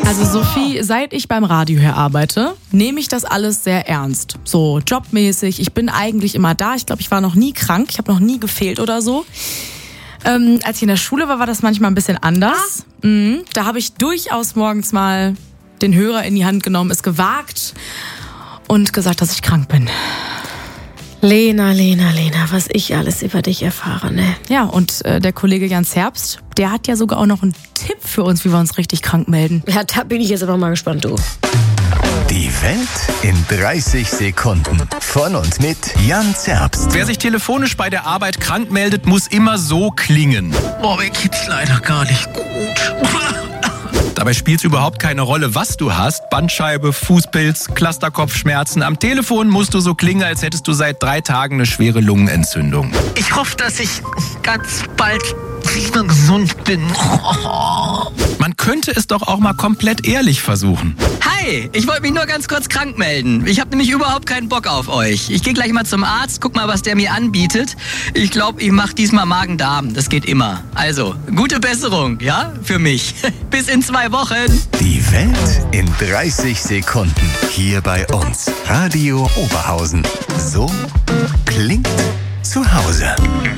Also Sophie, seit ich beim Radio hier arbeite, nehme ich das alles sehr ernst. So jobmäßig, ich bin eigentlich immer da. Ich glaube, ich war noch nie krank, ich habe noch nie gefehlt oder so. Als ich in der Schule war das manchmal ein bisschen anders. Da habe ich durchaus morgens mal den Hörer in die Hand genommen, es gewagt und gesagt, dass ich krank bin. Lena, was ich alles über dich erfahre, ne? Ja, und der Kollege Jans Herbst, der hat ja sogar auch noch einen Tipp für uns, wie wir uns richtig krank melden. Ja, da bin ich jetzt aber mal gespannt, du. Die Welt in 30 Sekunden. Von und mit Jans Herbst. Wer sich telefonisch bei der Arbeit krank meldet, muss immer so klingen. Boah, mir geht's leider gar nicht gut. Dabei spielt es überhaupt keine Rolle, was du hast. Bandscheibe, Fußpilz, Clusterkopfschmerzen. Am Telefon musst du so klingen, als hättest du seit 3 Tagen eine schwere Lungenentzündung. Ich hoffe, dass ich ganz bald wieder gesund bin. Man könnte es doch auch mal komplett ehrlich versuchen. Hi, ich wollte mich nur ganz kurz krank melden. Ich habe nämlich überhaupt keinen Bock auf euch. Ich gehe gleich mal zum Arzt, guck mal, was der mir anbietet. Ich glaube, ich mache diesmal Magen-Darm. Das geht immer. Also, gute Besserung, ja, für mich. Bis in 2 Wochen. Die Welt in 30 Sekunden. Hier bei uns. Radio Oberhausen. So klingt zu Hause.